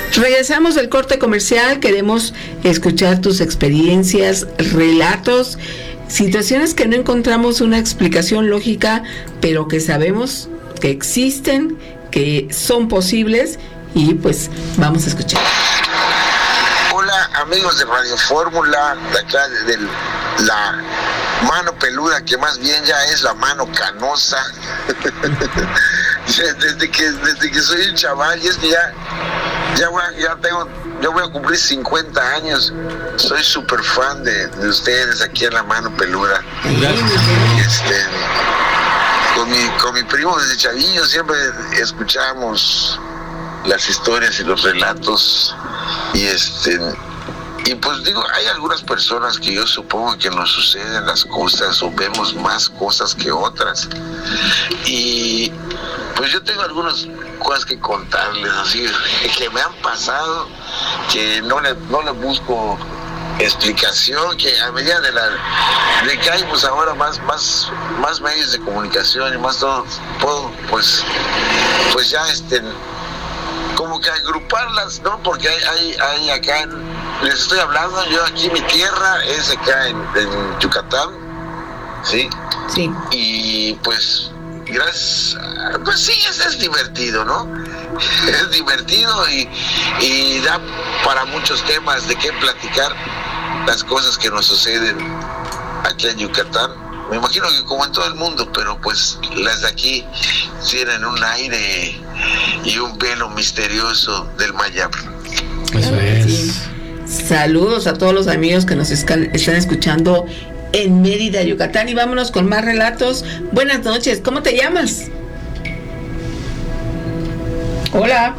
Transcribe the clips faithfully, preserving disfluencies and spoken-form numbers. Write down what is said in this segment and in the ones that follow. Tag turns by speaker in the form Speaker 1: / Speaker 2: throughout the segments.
Speaker 1: Regresamos del corte comercial. Queremos escuchar tus experiencias, relatos, situaciones que no encontramos una explicación lógica, pero que sabemos que existen, que son posibles, y pues vamos a escuchar.
Speaker 2: Hola amigos de Radio Fórmula, de acá de, de la mano peluda, que más bien ya es la mano canosa. desde que desde que soy un chaval, y es que ya ya voy a, ya tengo yo voy a cumplir cincuenta años. Soy súper fan de, de ustedes aquí en la mano peluda. Este, con mi con mi primo desde chavillo siempre escuchamos las historias y los relatos, y este y pues digo, hay algunas personas que yo supongo que nos suceden las cosas o vemos más cosas que otras, y pues yo tengo algunas cosas que contarles así que me han pasado, que no le no le busco explicación, que a medida de la de que hay pues ahora más más más medios de comunicación y más todo, puedo pues pues ya este como que agruparlas, ¿no? Porque hay, hay, hay acá, en, les estoy hablando, yo aquí mi tierra es acá en, en Yucatán, ¿sí?
Speaker 1: Sí.
Speaker 2: Y pues, gracias, pues sí, es, es divertido, ¿no? Es divertido y, y da para muchos temas de qué platicar, las cosas que nos suceden aquí en Yucatán. Me imagino que como en todo el mundo, pero pues las de aquí tienen un aire y un velo misterioso del Mayab.
Speaker 1: Eso es. Sí. Saludos a todos los amigos que nos están, están escuchando en Mérida, Yucatán, y vámonos con más relatos. Buenas noches, ¿cómo te llamas? Hola.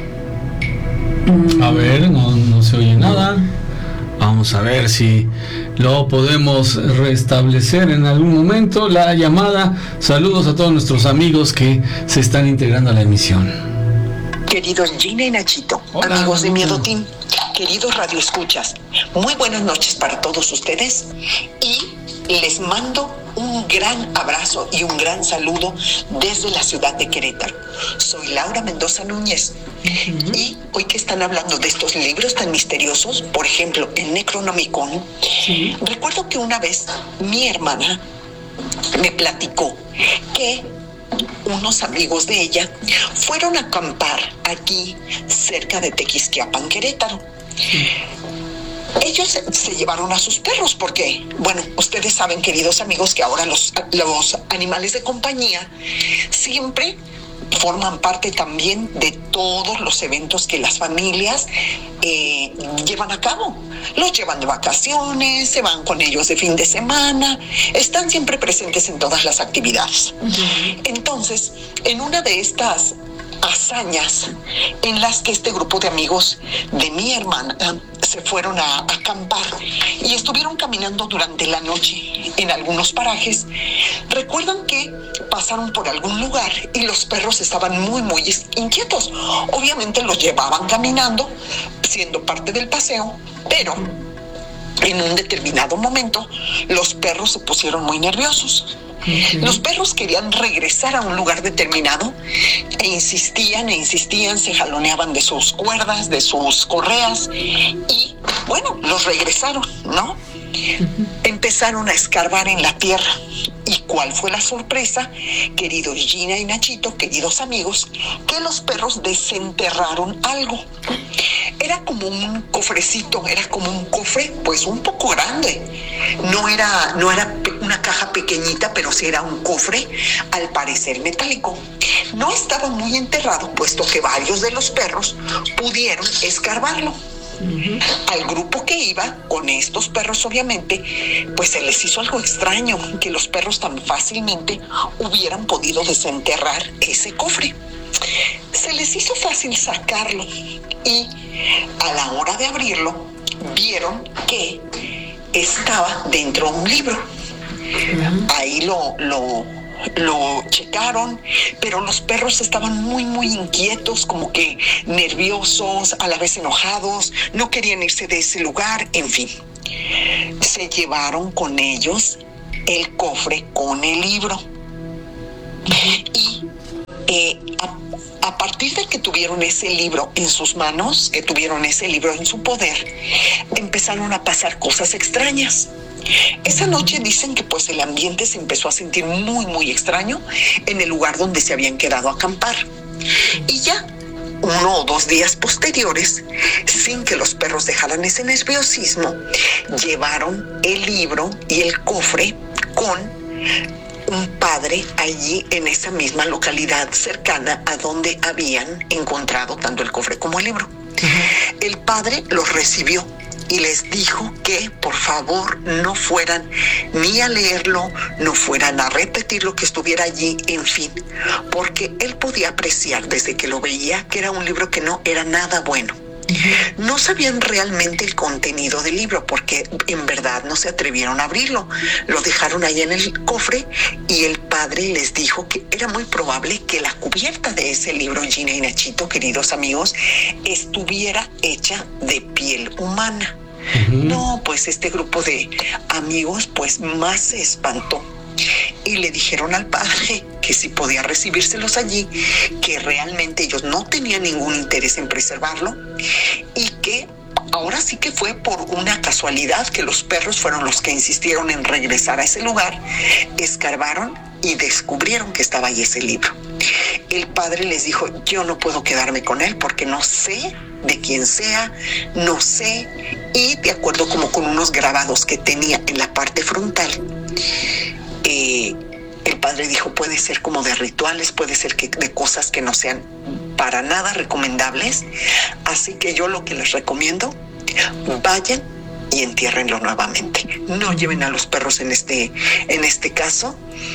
Speaker 3: A ver, no, no se oye nada. Vamos a ver si lo podemos restablecer en algún momento, la llamada. Saludos a todos nuestros amigos que se están integrando a la emisión.
Speaker 4: Queridos Gina y Nachito, hola, amigos de Miedotín, queridos radioescuchas, muy buenas noches para todos ustedes, y les mando un gran abrazo y un gran saludo desde la ciudad de Querétaro. Soy Laura Mendoza Núñez, uh-huh. Y hoy que están hablando de estos libros tan misteriosos, por ejemplo, el Necronomicon, sí. Recuerdo que una vez mi hermana me platicó que unos amigos de ella fueron a acampar aquí cerca de Tequisquiapan, Querétaro. Sí. Ellos se, se llevaron a sus perros porque, bueno, ustedes saben, queridos amigos, que ahora los, los animales de compañía siempre forman parte también de todos los eventos que las familias eh, llevan a cabo. Los llevan de vacaciones, se van con ellos de fin de semana, están siempre presentes en todas las actividades. Uh-huh. Entonces, en una de estas hazañas en las que este grupo de amigos de mi hermana se fueron a, a acampar y estuvieron caminando durante la noche en algunos parajes, recuerdan que pasaron por algún lugar y los perros estaban muy muy inquietos. Obviamente los llevaban caminando, siendo parte del paseo, pero en un determinado momento los perros se pusieron muy nerviosos. Uh-huh. Los perros querían regresar a un lugar determinado e insistían e insistían, se jaloneaban de sus cuerdas, de sus correas, y bueno, los regresaron, ¿no? Uh-huh. Empezaron a escarbar en la tierra. ¿Y cuál fue la sorpresa, queridos Gina y Nachito, queridos amigos? Que los perros desenterraron algo. Era como un cofrecito, era como un cofre, pues un poco grande. No era, no era una caja pequeñita, pero sí era un cofre, al parecer metálico. No estaba muy enterrado, puesto que varios de los perros pudieron escarbarlo. Uh-huh. Al grupo que iba con estos perros, obviamente, pues se les hizo algo extraño que los perros tan fácilmente hubieran podido desenterrar ese cofre. Se les hizo fácil sacarlo y a la hora de abrirlo vieron que estaba dentro de un libro. Uh-huh. Ahí lo, lo lo checaron, pero los perros estaban muy muy inquietos, como que nerviosos, a la vez enojados, no querían irse de ese lugar, en fin. Se llevaron con ellos el cofre con el libro y eh, A partir de que tuvieron ese libro en sus manos, que tuvieron ese libro en su poder, empezaron a pasar cosas extrañas. Esa noche dicen que pues el ambiente se empezó a sentir muy muy extraño en el lugar donde se habían quedado a acampar. Y ya uno o dos días posteriores, sin que los perros dejaran ese nerviosismo, llevaron el libro y el cofre con un padre allí en esa misma localidad cercana a donde habían encontrado tanto el cofre como el libro. Uh-huh. El padre los recibió y les dijo que por favor no fueran ni a leerlo, no fueran a repetir lo que estuviera allí, en fin, porque él podía apreciar desde que lo veía que era un libro que no era nada bueno. No sabían realmente el contenido del libro porque en verdad no se atrevieron a abrirlo. Lo dejaron ahí en el cofre y el padre les dijo que era muy probable que la cubierta de ese libro, Gina y Nachito, queridos amigos, estuviera hecha de piel humana. Uh-huh. No, pues este grupo de amigos pues más se espantó. Y le dijeron al padre que si podía recibírselos allí, que realmente ellos no tenían ningún interés en preservarlo y que ahora sí que fue por una casualidad que los perros fueron los que insistieron en regresar a ese lugar, escarbaron y descubrieron que estaba ahí ese libro. El padre les dijo, yo no puedo quedarme con él porque no sé de quién sea, no sé, y de acuerdo como con unos grabados que tenía en la parte frontal, Eh, el padre dijo, puede ser como de rituales, puede ser que de cosas que no sean para nada recomendables, así que yo lo que les recomiendo, vayan y entiérrenlo nuevamente, no lleven a los perros en este, en este caso,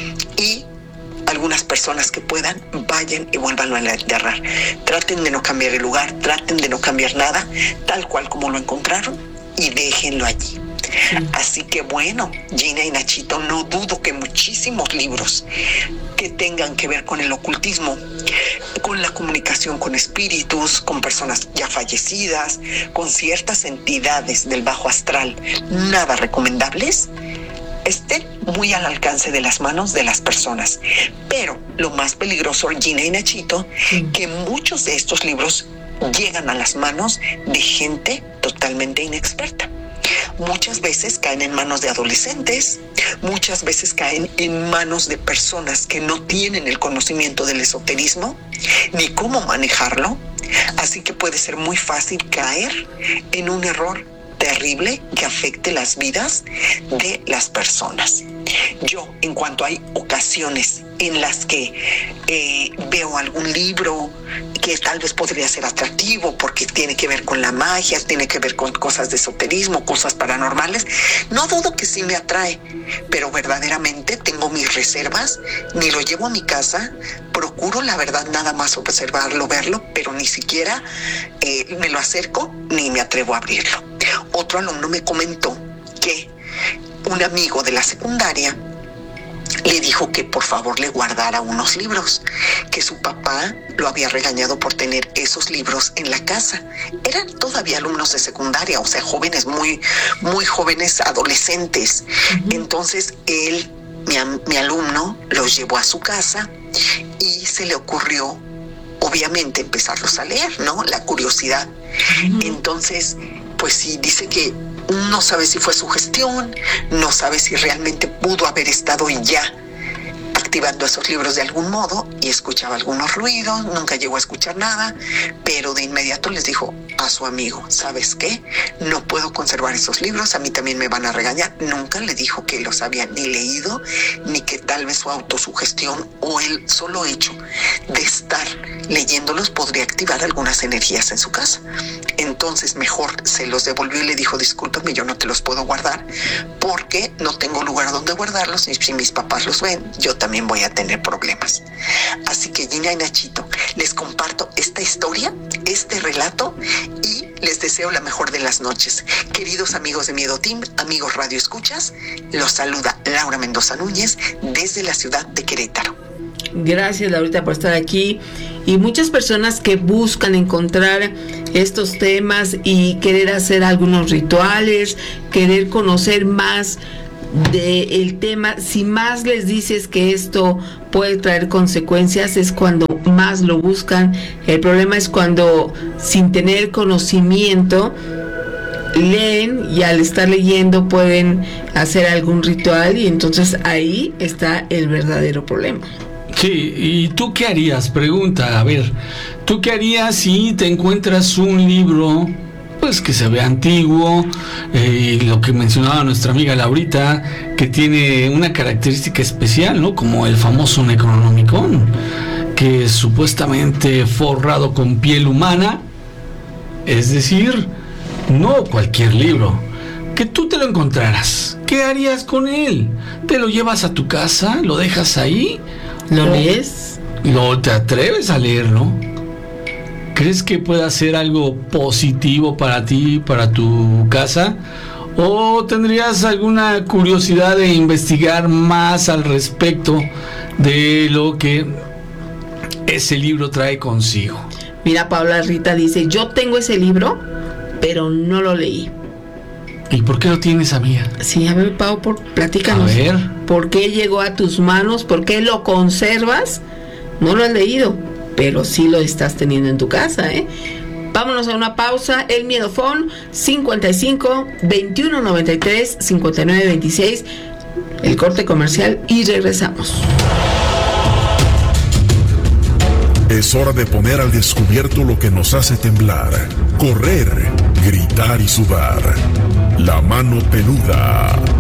Speaker 4: y algunas personas que puedan, vayan y vuélvanlo a enterrar. Traten de no cambiar el lugar, traten de no cambiar nada, tal cual como lo encontraron, y déjenlo allí. Así que bueno, Gina y Nachito, no dudo que muchísimos libros que tengan que ver con el ocultismo, con la comunicación con espíritus, con personas ya fallecidas, con ciertas entidades del bajo astral, nada recomendables, estén muy al alcance de las manos de las personas. Pero lo más peligroso, Gina y Nachito, sí, que muchos de estos libros llegan a las manos de gente totalmente inexperta. Muchas veces caen en manos de adolescentes, muchas veces caen en manos de personas que no tienen el conocimiento del esoterismo ni cómo manejarlo, así que puede ser muy fácil caer en un error terrible que afecte las vidas de las personas. Yo, en cuanto hay ocasiones en las que eh, veo algún libro que tal vez podría ser atractivo porque tiene que ver con la magia, tiene que ver con cosas de esoterismo, cosas paranormales, no dudo que sí me atrae, pero verdaderamente tengo mis reservas, ni lo llevo a mi casa, procuro la verdad nada más observarlo, verlo, pero ni siquiera eh, me lo acerco ni me atrevo a abrirlo. Otro alumno me comentó que un amigo de la secundaria le dijo que por favor le guardara unos libros, que su papá lo había regañado por tener esos libros en la casa. Eran todavía alumnos de secundaria, o sea, jóvenes muy, muy jóvenes, adolescentes. Uh-huh. Entonces él, mi, mi alumno, los llevó a su casa y se le ocurrió, obviamente, empezarlos a leer, ¿no? La curiosidad. Uh-huh. Entonces, pues sí, dice que no sabe si fue sugestión, no sabe si realmente pudo haber estado ya activando esos libros de algún modo y escuchaba algunos ruidos, nunca llegó a escuchar nada, pero de inmediato les dijo a su amigo, ¿sabes qué? No puedo conservar esos libros, a mí también me van a regañar. Nunca le dijo que los había ni leído, ni que tal vez su autosugestión o el solo hecho de estar leyéndolos podría activar algunas energías en su casa. Entonces mejor se los devolvió y le dijo, discúlpame, yo no te los puedo guardar porque no tengo lugar donde guardarlos y si mis papás los ven, yo también voy a tener problemas. Así que Gina y Nachito, les comparto esta historia, este relato y les deseo la mejor de las noches. Queridos amigos de Miedo Team, amigos Radio Escuchas, los saluda Laura Mendoza Núñez desde la ciudad de Querétaro.
Speaker 1: Gracias, Laurita, por estar aquí. Y muchas personas que buscan encontrar estos temas y querer hacer algunos rituales, querer conocer más del tema, si más les dices que esto puede traer consecuencias, es cuando más lo buscan. El problema es cuando, sin tener conocimiento, leen, y al estar leyendo pueden hacer algún ritual, y entonces ahí está el verdadero problema.
Speaker 3: Sí, ¿y tú qué harías? Pregunta, a ver, ¿tú qué harías si te encuentras un libro, pues que se ve antiguo, eh, y lo que mencionaba nuestra amiga Laurita, que tiene una característica especial, ¿no? Como el famoso Necronomicon, que es supuestamente forrado con piel humana, es decir, no cualquier libro, que tú te lo encontraras, ¿qué harías con él? ¿Te lo llevas a tu casa? ¿Lo dejas ahí?
Speaker 1: ¿Lo lees?
Speaker 3: ¿Lo te atreves a leerlo? ¿Crees que pueda ser algo positivo para ti, para tu casa? ¿O tendrías alguna curiosidad de investigar más al respecto de lo que ese libro trae consigo?
Speaker 1: Mira, Paula Rita dice, yo tengo ese libro, pero no lo leí.
Speaker 3: ¿Y por qué lo tienes, amiga?
Speaker 1: Sí, a ver, Pau, por, platícanos.
Speaker 3: A ver.
Speaker 1: ¿Por qué llegó a tus manos? ¿Por qué lo conservas? No lo has leído, pero sí lo estás teniendo en tu casa, ¿eh? Vámonos a una pausa. El Miedofón, cincuenta y cinco, veintiuno noventa y tres, cincuenta y nueve veintiséis. El corte comercial y regresamos.
Speaker 5: Es hora de poner al descubierto lo que nos hace temblar, correr, gritar y sudar. La mano peluda.